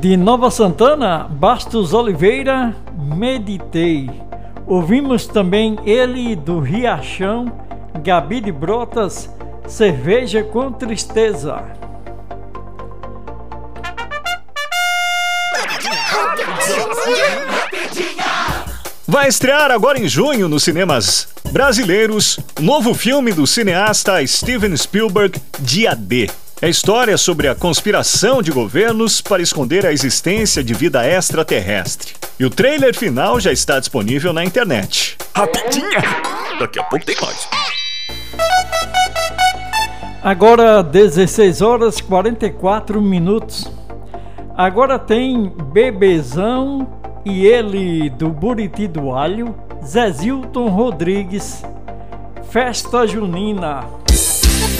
De Nova Santana, Bastos Oliveira, Meditei. Ouvimos também ele do Riachão, Gabi de Brotas, Cerveja com Tristeza. Vai estrear agora em junho nos cinemas brasileiros o novo filme do cineasta Steven Spielberg, Dia D. É história sobre a conspiração de governos para esconder a existência de vida extraterrestre. E o trailer final já está disponível na internet. Rapidinha! Daqui a pouco tem mais. Agora 16 horas 44 minutos. Agora tem Bebezão e ele do Buriti do Alho, Zezilton Rodrigues, Festa Junina.